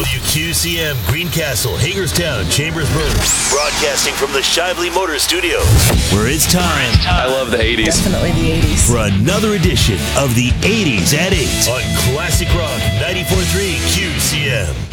WQCM, Greencastle, Hagerstown, Chambersburg. Broadcasting from the Shively Motor Studios, where it's time. I love the 80s. Definitely the 80s. For another edition of the 80s at 8 on Classic Rock 94.3 QCM.